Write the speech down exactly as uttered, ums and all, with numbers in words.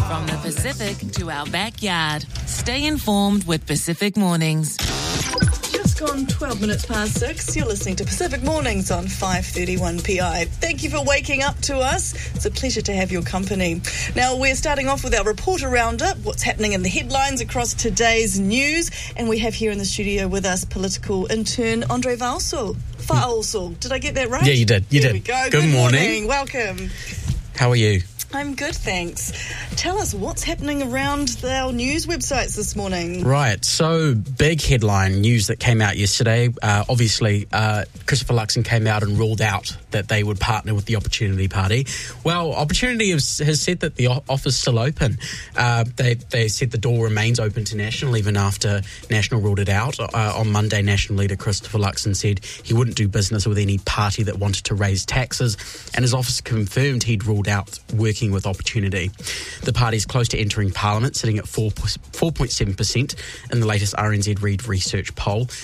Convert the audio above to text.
From the Pacific to our backyard. Stay informed with Pacific Mornings. Just gone twelve minutes past six. You're listening to Pacific Mornings on five thirty-one P I. Thank you for waking up to us. It's a pleasure to have your company. Now, we're starting off with our reporter roundup, what's happening in the headlines across today's news. And we have here in the studio with us political intern Andre Valsel. Valsel. Did I get that right? Yeah, you did. You there did. we go. Good, Good morning. morning. Welcome. How are you? I'm good, thanks. Tell us what's happening around our news websites this morning. Right, so big headline news that came out yesterday. Uh, obviously, uh, Christopher Luxon came out and ruled out that they would partner with the Opportunity Party. Well, Opportunity has, has said that the offer's still open. Uh, they, they said the door remains open to National even after National ruled it out. Uh, on Monday, National leader Christopher Luxon said he wouldn't do business with any party that wanted to raise taxes, and his office confirmed he'd ruled out working with Opportunity. The party is close to entering Parliament, sitting at four point seven percent in the latest R N Z Reid research poll.